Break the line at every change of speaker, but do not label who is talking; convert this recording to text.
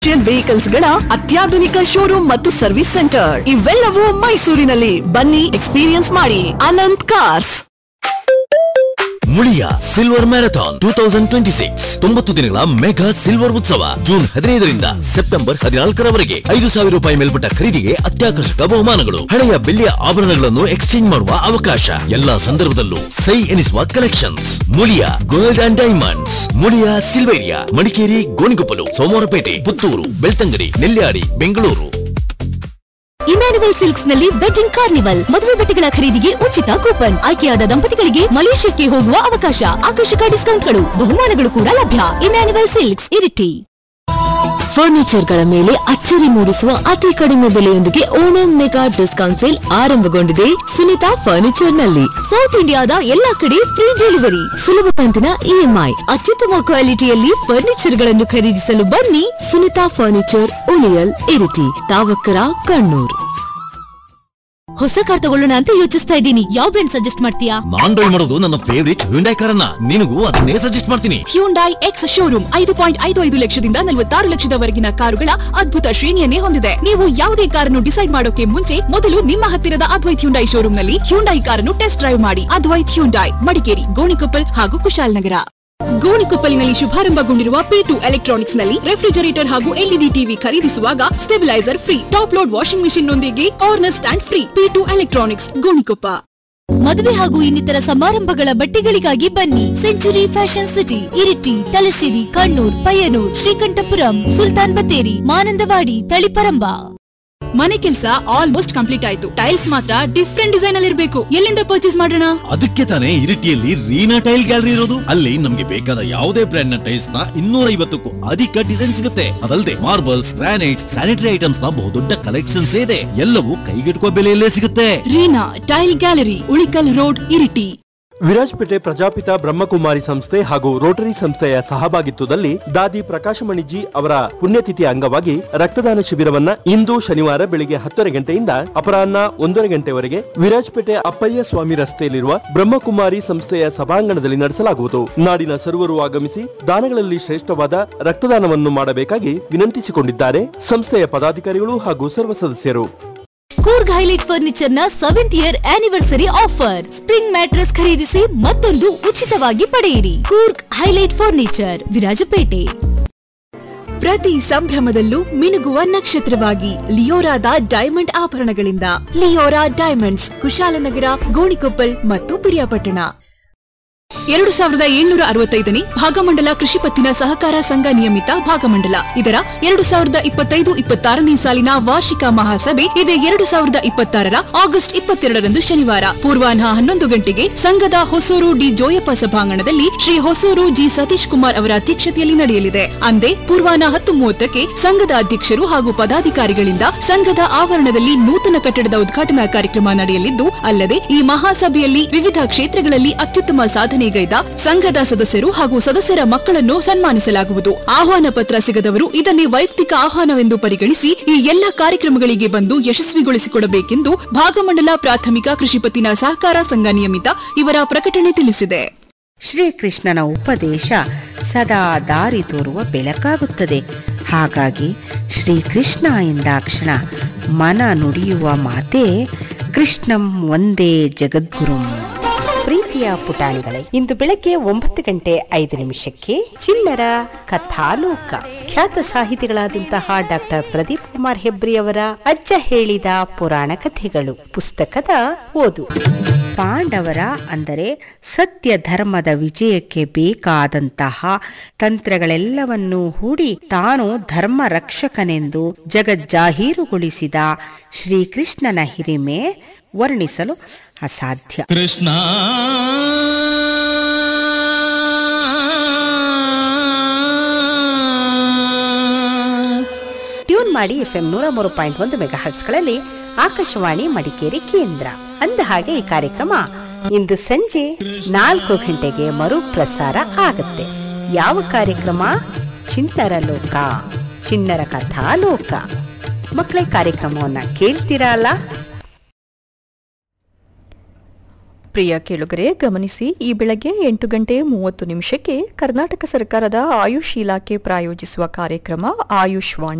Vehicles ಗಳ ಅತ್ಯಾಧುನಿಕ showroom ಮತ್ತು ಸರ್ವಿಸ್ ಸೆಂಟರ್ ಇವೆಲ್ಲವೂ ಮೈಸೂರಿನಲ್ಲಿ. ಬನ್ನಿ ಎಕ್ಸ್ಪೀರಿಯನ್ಸ್ ಮಾಡಿ. Ananth cars.
Muliya silver marathon 2026 90 ದಿನಗಳ ಮೆಗಾ ಸಿಲ್ವರ್ ಉತ್ಸವ ಜೂನ್ 15ರಿಂದ ಸೆಪ್ಟೆಂಬರ್ 14ರವರೆಗೆ 5,000 ರೂಪಾಯಿ ಮೇಲ್ಪಟ್ಟ ಖರೀದಿಗೆ ಅತ್ಯಾಕರ್ಷಕ ಬಹುಮಾನಗಳು, ಹಳೆಯ ಬೆಳ್ಳಿಯ ಆಭರಣಗಳನ್ನು ಎಕ್ಸ್ಚೇಂಜ್ ಮಾಡುವ ಅವಕಾಶ, ಎಲ್ಲಾ ಸಂದರ್ಭದಲ್ಲೂ ಸೈ ಎನಿಸುವ collections. Muliya gold and diamonds, Muliya Silveria, Madikeri, Gonikoppal, Somwarpet, Puttur, Belthangady, Nelyadi, Bengaluru.
Emmanuel silks ನಲ್ಲಿ ವೆಡ್ಡಿಂಗ್ ಕಾರ್ನಿವಲ್, ಮದುವೆ ಬಟ್ಟೆಗಳ ಖರೀದಿಗೆ ಉಚಿತ ಕೂಪನ್, ಆಯ್ಕೆಯಾದ ದಂಪತಿಗಳಿಗೆ ಮಲೇಷ್ಯಾಕ್ಕೆ ಹೋಗುವ ಅವಕಾಶ, ಆಕರ್ಷಕ ಡಿಸ್ಕೌಂಟ್ಗಳು, ಬಹುಮಾನಗಳು ಕೂಡ ಲಭ್ಯ. Emmanuel silks, Iritty. ಫರ್ನಿಚರ್ ಗಳ ಮೇಲೆ ಅಚ್ಚರಿ ಮೂಡಿಸುವ ಅತಿ ಕಡಿಮೆ ಬೆಲೆಯೊಂದಿಗೆ ಓಣಂ ಮೆಗಾ ಡಿಸ್ಕೌಂಟ್ ಸೇಲ್ ಆರಂಭಗೊಂಡಿದೆ ಸುನಿತಾ ಫರ್ನಿಚರ್ ನಲ್ಲಿ. ಸೌತ್ ಇಂಡಿಯಾದ ಎಲ್ಲಾ ಕಡೆ ಫ್ರೀ ಡೆಲಿವರಿ, ಸುಲಭ ಕಂತಿನ ಇಎಂಐ, ಅತ್ಯುತ್ತಮ ಕ್ವಾಲಿಟಿಯಲ್ಲಿ ಫರ್ನಿಚರ್ ಗಳನ್ನು ಖರೀದಿಸಲು ಬನ್ನಿ. ಸುನಿತಾ ಫರ್ನಿಚರ್, ಉಳಿಯಲ್, ಇರಿಟಿ, ತಾವಕ್ಕರ, ಕಣ್ಣೂರ್. ಹೊಸ ಕಾರ್ ತಗೊಳ್ಳೋಣ ಅಂತ ಯೋಚಿಸ್ತಾ ಇದ್ದೀನಿ. ಯಾವ ಬ್ರ್ಯಾಂಡ್ ಸಜೆಸ್ಟ್ ಮಾಡ್ತೀಯಾ?
ನಾನ್ ಡ್ರೈವ್ ಮಾಡೋದು ನನ್ನ ಫೇವರಿಟ್ ಹ್ಯುಂಡೈ ಕಾರನ್ನ, ನಿನಗೂ ಅದನ್ನೇ ಸಜೆಸ್ಟ್ ಮಾಡ್ತೀನಿ.
ಹ್ಯುಂಡೈ ಎಕ್ಸ್ ಶೋರೂಮ್ 5.55 ಲಕ್ಷದಿಂದ 46 ಲಕ್ಷದವರೆಗಿನ ಕಾರುಗಳ ಅದ್ಭುತ ಶ್ರೇಣಿಯನ್ನೇ ಹೊಂದಿದೆ. ನೀವು ಯಾವುದೇ ಕಾರನ್ನು ಡಿಸೈಡ್ ಮಾಡೋಕೆ ಮುಂಚೆ ಮೊದಲು ನಿಮ್ಮ ಹತ್ತಿರದ ಅದ್ವೈತ್ ಹ್ಯುಂಡೈ ಶೋರೂಮ್ ನಲ್ಲಿ ಹ್ಯುಂಡೈ ಕಾರನ್ನು ಟೆಸ್ಟ್ ಡ್ರೈವ್ ಮಾಡಿ. ಅದ್ವೈತ್ ಹ್ಯುಂಡೈ, ಮಡಿಕೇರಿ, ಗೋಣಿಕೊಪ್ಪಲ್ ಹಾಗೂ ಕುಶಾಲನಗರ. ಗೋಣಿಕೊಪ್ಪಲಿನಲ್ಲಿ ಶುಭಾರಂಭಗೊಂಡಿರುವ P2 ಎಲೆಕ್ಟ್ರಾನಿಕ್ಸ್ ನಲ್ಲಿ ರೆಫ್ರಿಜರೇಟರ್ ಹಾಗೂ LED ಟಿವಿ ಖರೀದಿಸುವಾಗ stabiliser free, top load washing machine ನೊಂದಿಗೆ corner stand free. P2 electronics, Gonikoppa.
ಮದುವೆ ಹಾಗೂ ಇನ್ನಿತರ ಸಮಾರಂಭಗಳ ಬಟ್ಟೆಗಳಿಗಾಗಿ ಬನ್ನಿ century fashion city, Iritty, Thalassery, Kannur, Payyanur, Sreekandapuram, Sultan Battery, Manandavadi, Taliparamba.
ಮನೆ ಕೆಲಸ ಆಲ್ಮೋಸ್ಟ್ ಕಂಪ್ಲೀಟ್ ಆಯ್ತು. ಟೈಲ್ಸ್ ಮಾತ್ರ ಡಿಫ್ರೆಂಟ್ ಡಿಸೈನ್ ಅಲ್ಲಿ ಇರಬೇಕು. ಎಲ್ಲಿಂದ ಪರ್ಚೇಸ್ ಮಾಡೋಣ?
ಅದಕ್ಕೆ ತಾನೇ ಇರಿಟಿಯಲ್ಲಿ ರೀನಾ ಟೈಲ್ ಗ್ಯಾಲರಿ ಇರೋದು. ಅಲ್ಲಿ ನಮ್ಗೆ ಬೇಕಾದ ಯಾವುದೇ ಬ್ರ್ಯಾಂಡ್ ನ ಟೈಲ್ಸ್ ನ 250ಕ್ಕೂ ಅಧಿಕ ಡಿಸೈನ್ ಸಿಗುತ್ತೆ. ಅದಲ್ಲದೆ ಮಾರ್ಬಲ್ಸ್, ಗ್ರಾನೈಟ್ಸ್, ಸ್ಯಾನಿಟರಿ ಐಟಮ್ಸ್ ನ ಬಹುದೊಡ್ಡ ಕಲೆಕ್ಷನ್ಸ್ ಇದೆ. ಎಲ್ಲವೂ ಕೈಗೆಟುಕುವ ಬೆಲೆಯಲ್ಲೇ ಸಿಗುತ್ತೆ.
Reena tail gallery, Ulikkal road, Iritty.
Virajpet Prajapita Brahmakumari ಸಂಸ್ಥೆ ಹಾಗೂ ರೋಟರಿ ಸಂಸ್ಥೆಯ ಸಹಭಾಗಿತ್ವದಲ್ಲಿ ದಾದಿ ಪ್ರಕಾಶಮಣಿಜಿ ಅವರ ಪುಣ್ಯತಿಥಿ ಅಂಗವಾಗಿ ರಕ್ತದಾನ ಶಿಬಿರವನ್ನ ಇಂದು ಶನಿವಾರ ಬೆಳಿಗ್ಗೆ 10 ಗಂಟೆಯಿಂದ ಅಪರಾಹ್ನ 1 ಗಂಟೆವರೆಗೆ ವಿರಾಜಪೇಟೆ ಅಪ್ಪಯ್ಯ ಸ್ವಾಮಿ ರಸ್ತೆಯಲ್ಲಿರುವ ಬ್ರಹ್ಮಕುಮಾರಿ ಸಂಸ್ಥೆಯ ಸಭಾಂಗಣದಲ್ಲಿ ನಡೆಸಲಾಗುವುದು. ನಾಡಿನ ಸರ್ವರು ಆಗಮಿಸಿ ದಾನಗಳಲ್ಲಿ ಶ್ರೇಷ್ಠವಾದ ರಕ್ತದಾನವನ್ನು ಮಾಡಬೇಕಾಗಿ ವಿನಂತಿಸಿಕೊಂಡಿದ್ದಾರೆ ಸಂಸ್ಥೆಯ ಪದಾಧಿಕಾರಿಗಳು ಹಾಗೂ ಸರ್ವ ಸದಸ್ಯರು.
ಕೂರ್ಗ್ ಹೈಲೈಟ್ ಫರ್ನಿಚರ್ ನ 7th year anniversary offer. Spring mattress ಖರೀದಿಸಿ ಮತ್ತೊಂದು ಉಚಿತವಾಗಿ ಪಡೆಯಿರಿ. Coorg highlight furniture, Virajpet.
ಪ್ರತಿ ಸಂಭ್ರಮದಲ್ಲೂ ಮಿನುಗುವ ನಕ್ಷತ್ರವಾಗಿ ಲಿಯೋರಾದ diamond ಆಭರಣಗಳಿಂದ. Leora diamonds, Kushalnagar, Gonikoppal ಮತ್ತು ಪಿರಿಯಾಪಟ್ಟಣ. 2765ನೇ ಭಾಗಮಂಡಲ ಕೃಷಿ ಪತ್ತಿನ ಸಹಕಾರ ಸಂಘ ನಿಯಮಿತ ಭಾಗಮಂಡಲ ಇದರ 2025-26ನೇ ಸಾಲಿನ ವಾರ್ಷಿಕ ಮಹಾಸಭೆ ಇದೇ 2026ರ ಆಗಸ್ಟ್ 22ರಂದು ಶನಿವಾರ ಪೂರ್ವಾಹ್ನ 11 ಗಂಟೆಗೆ ಸಂಘದ ಹೊಸೂರು ಡಿ ಜೋಯಪ್ಪ ಸಭಾಂಗಣದಲ್ಲಿ ಶ್ರೀ ಹೊಸೂರು ಜಿ ಸತೀಶ್ ಕುಮಾರ್ ಅವರ ಅಧ್ಯಕ್ಷತೆಯಲ್ಲಿ ನಡೆಯಲಿದೆ. ಅಂದೇ ಪೂರ್ವಾಹ್ನ 10:30ಕ್ಕೆ ಸಂಘದ ಅಧ್ಯಕ್ಷರು ಹಾಗೂ ಪದಾಧಿಕಾರಿಗಳಿಂದ ಸಂಘದ ಆವರಣದಲ್ಲಿ ನೂತನ ಕಟ್ಟಡದ ಉದ್ಘಾಟನಾ ಕಾರ್ಯಕ್ರಮ ನಡೆಯಲಿದ್ದು, ಅಲ್ಲದೆ ಈ ಮಹಾಸಭೆಯಲ್ಲಿ ವಿವಿಧ ಕ್ಷೇತ್ರಗಳಲ್ಲಿ ಅತ್ಯುತ್ತಮ ಸಾಧನೆ ಗೈದ ಸಂಘದ ಸದಸ್ಯರು ಹಾಗೂ ಸದಸ್ಯರ ಮಕ್ಕಳನ್ನು ಸನ್ಮಾನಿಸಲಾಗುವುದು. ಆಹ್ವಾನ ಪತ್ರ ಸಿಗದವರು ಇದನ್ನೇ ವೈಯಕ್ತಿಕ ಆಹ್ವಾನವೆಂದು ಪರಿಗಣಿಸಿ ಈ ಎಲ್ಲ ಕಾರ್ಯಕ್ರಮಗಳಿಗೆ ಬಂದು ಯಶಸ್ವಿಗೊಳಿಸಿಕೊಡಬೇಕೆಂದು ಭಾಗಮಂಡಲ ಪ್ರಾಥಮಿಕ ಕೃಷಿ ಪತ್ತಿನ ಸಹಕಾರ ಸಂಘ ನಿಯಮಿತ ಇವರ ಪ್ರಕಟಣೆ ತಿಳಿಸಿದೆ.
ಶ್ರೀಕೃಷ್ಣನ ಉಪದೇಶ ಸದಾ ದಾರಿ ತೋರುವ ಬೆಳಕಾಗುತ್ತದೆ. ಹಾಗಾಗಿ ಶ್ರೀಕೃಷ್ಣ ಎಂದಾಕ್ಷಣ ಮನ ನುಡಿಯುವ ಮಾತೇ ಕೃಷ್ಣಂ ಒಂದೇ ಜಗದ್ಗುರುಂ. ಪ್ರೀತಿಯ ಪುಟಾಣಿಗಳೇ, ಇಂದು ಬೆಳಗ್ಗೆ 9:05 ಚಿಲ್ಲರ ಕಥಾಲೋಕ. ಖ್ಯಾತ ಸಾಹಿತಿಗಳಾದಂತಹ ಡಾಕ್ಟರ್ ಪ್ರದೀಪ್ ಕುಮಾರ್ ಹೆಬ್ರಿ ಅವರ ಅಜ್ಜ ಹೇಳಿದ ಪುರಾಣ ಕಥೆಗಳು ಪುಸ್ತಕದ ಓದು. ಪಾಂಡವರ ಅಂದರೆ ಸತ್ಯ ಧರ್ಮದ ವಿಜಯಕ್ಕೆ ಬೇಕಾದಂತಹ ತಂತ್ರಗಳೆಲ್ಲವನ್ನೂ ಹೂಡಿ ತಾನು ಧರ್ಮ ರಕ್ಷಕನೆಂದು ಜಗಜ್ಜಾಹೀರುಗೊಳಿಸಿದ ಶ್ರೀಕೃಷ್ಣನ ಹಿರಿಮೆ ವರ್ಣಿಸಲು ಅಸಾಧ್ಯ.
ಕೃಷ್ಣ
ಟ್ಯೂನ್ ಮಾಡಿ FM 103.1 ಮೆಗಾಹರ್ಟ್ಸ್ಗಳಲ್ಲಿ ಆಕಾಶವಾಣಿ ಮಡಿಕೇರಿ ಕೇಂದ್ರ. ಅಂದ ಹಾಗೆ ಈ ಕಾರ್ಯಕ್ರಮ ಇಂದು ಸಂಜೆ 4 ಗಂಟೆಗೆ ಮರುಪ್ರಸಾರ ಆಗುತ್ತೆ. ಯಾವ ಕಾರ್ಯಕ್ರಮ? ಚಿಣ್ಣರ ಲೋಕ, ಚಿಣ್ಣರ ಕಥಾಲೋಕ. ಮಕ್ಕಳ ಕಾರ್ಯಕ್ರಮವನ್ನ ಕೇಳ್ತೀರಾ ಅಲ್ಲ?
ಪ್ರಿಯ ಕೇಳುಗರೆ ಗಮನಿಸಿ, ಈ ಬೆಳಗ್ಗೆ 8:30 ಕರ್ನಾಟಕ ಸರ್ಕಾರದ ಆಯುಷ್ ಇಲಾಖೆ ಪ್ರಾಯೋಜಿಸುವ ಕಾರ್ಯಕ್ರಮ ಆಯುಷ್ ವಾಣಿ